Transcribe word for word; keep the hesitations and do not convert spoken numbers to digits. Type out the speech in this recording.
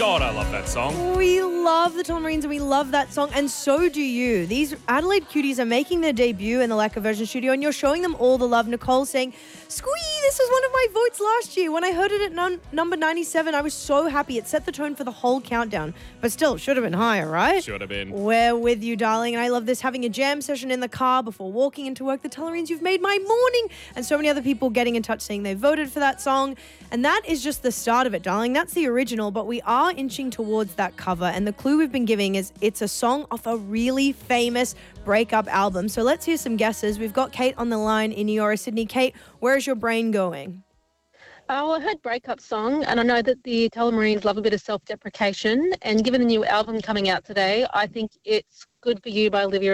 God, I love that song. We love the Tullamarines and we love that song, and so do you. These Adelaide Cuties are making their debut in the Lacquer Version studio, and you're showing them all the love. Nicole saying, Squee, this was one of my votes last year. When I heard it at num- number ninety-seven, I was so happy. It set the tone for the whole countdown. But still, should have been higher, right? Should have been. We're with you, darling, and I love this. Having a jam session in the car before walking into work. The Tullamarines, you've made my morning. And so many other people getting in touch saying they voted for that song. And that is just the start of it, darling. That's the original, but we are inching towards that cover. And the clue we've been giving is it's a song off a really famous breakup album. So let's hear some guesses. We've got Kate on the line in Eora, Sydney. Kate, where's your brain going? Uh, well, I heard breakup song, and I know that the Tullamarines love a bit of self-deprecation. And given the new album coming out today, I think it's Good For You by Olivia